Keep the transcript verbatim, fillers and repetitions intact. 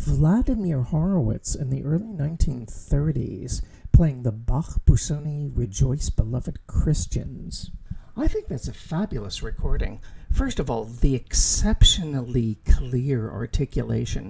Vladimir Horowitz in the early nineteen thirties playing the Bach Busoni Rejoice Beloved Christians. I think that's a fabulous recording. First of all, the exceptionally clear articulation